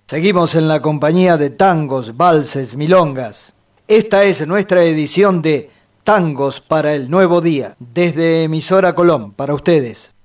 Seguimos en la compañía de tangos, valses, milongas. Esta es nuestra edición de Tangos para el Nuevo Día, desde Emisora Colón, para ustedes.